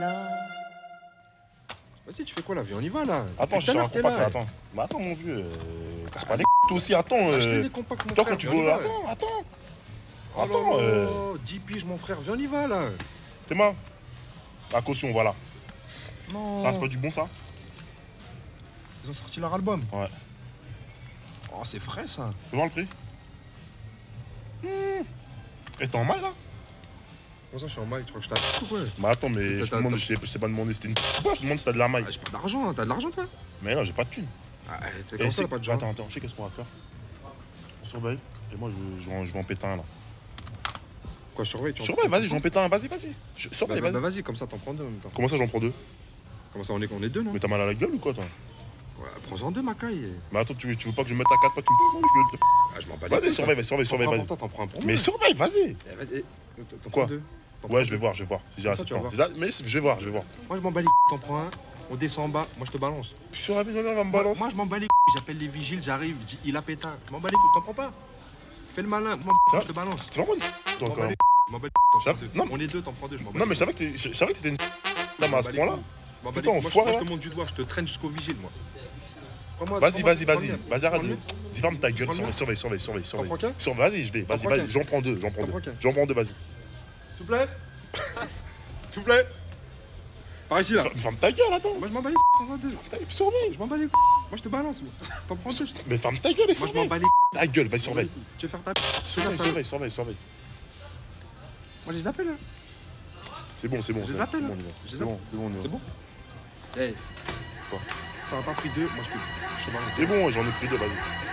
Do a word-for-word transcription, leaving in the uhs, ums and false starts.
Vas-y, tu fais quoi là? Viens, on y va là. Attends, je Tout à suis un l'heure, t'es compact là, là. attends. Mais attends, mon vieux, euh, casse pas les c***, toi aussi, attends. Ah, je fais Euh... les compacts, mon Toi, frère, quand tu viens, on y veux. va. Attends, attends. Oh Attends, là là, euh... dix piges, mon frère, viens, on y va là. T'es main. La caution, voilà. Non. Ça, c'est pas du bon, ça? Ils ont sorti leur album. Ouais. Oh, c'est frais ça. Tu veux voir le prix? Mmh. Et t'es en maille là? Comment ça, je suis en maille? Tu crois que je t'attends ou quoi? Bah attends, mais T'as- je te t'as- demande, t'as- je t'ai je t'ai pas demandé si c'était une pourquoi je te demande si t'as de la maille. Ah, j'ai pas d'argent, hein. T'as de l'argent toi? Mais non, j'ai pas de thune. Ah, t'es Et comme ça, c'est- t'as pas de gens. Attends, attends, je sais qu'est-ce qu'on va faire. On surveille. Et moi, je, je, vais en- je vais en péter un là. Quoi, surveille? tu en- Surveille, vas-y, je vais en péter un, vas-y, vas-y. Je- Bah, Surveille, bah, vas-y. bah, vas-y, comme ça, t'en prends deux en même temps. Comment ça, j'en prends deux? Comment ça, on est, on est deux, non? Mais t'as mal à la gueule ou quoi, toi? Ouais, prends-en deux, ma caille. Mais attends, tu veux, tu veux pas que je me mette à quatre pas, tu me prends, je veux Ah, je m'en bats les Vas-y, couilles, surveille, toi. surveille, surveille, T'en prends vas-y. pour toi, t'en prends un pour moi. Mais surveille, vas-y. Eh, vas-y, eh, T'en Quoi? prends deux. T'en prends Ouais, je vais deux. voir, je vais voir. Si j'ai assez de tu vas temps. voir. Déjà, mais je vais voir, je vais voir. Moi, je m'en bats les couilles, t'en prends un. On descend en bas, moi, je te balance. Sur la vie, on va me Moi, balancer. moi, je m'en bats les couilles. J'appelle les vigiles, j'arrive, je dis, il a pétard. Je m'en bats les couilles, t'en prends pas. Fais le malin, moi, Ça, je te balance. C'est vraiment une Je toi, m'en quand bats même. les couilles, je m'en bats les couilles, t'en Ça- prends deux. non, On est deux, t'en prends deux, je m'en bats Non, les mais je savais que t'es- je savais que t'étais une. Là, mais à ce point-là. Putain, Putain, moi, enfoiré, je là. te montre du doigt, je te traîne jusqu'au vigile, moi. Prends-moi- Vas-y, prends-moi- vas-y, prends vas-y. le mien. Vas-y, arrête. Prends le mien. Vas-y, ferme ta gueule. Prends le mien. Surveille, surveille, surveille, surveille. prends qu'un Sur- Vas-y, je vais. Vas-y, prends vas-y. qu'un J'en prends deux. J'en prends T'en deux. prends qu'un J'en prends deux, vas-y. S'il vous plaît. S'il vous plaît. Par ici, là. Ferme- Ferme ta gueule, attends. Moi, je m'en bats les couilles, prends-en deux. Surveille. Je m'en bats les couilles. Moi, je te balance, moi. T'en prends deux. je- Mais ferme ta gueule et Moi, je m'en surveille. bats les Ta gueule, vas-y, surveille. couilles. Tu veux faire ta. Surveille, Ça, ça- surveille, surveille, surveille. Moi, je les appelle, là. C'est bon, c'est bon. Je c'est les bon, appelle, c'est hein. bon, on y va. Je les C'est bon, c'est bon, on y va. C'est bon? Eh. Quoi? T'en as pas pris deux, moi, je te. Je te balance. C'est bon, j'en ai pris deux, vas-y.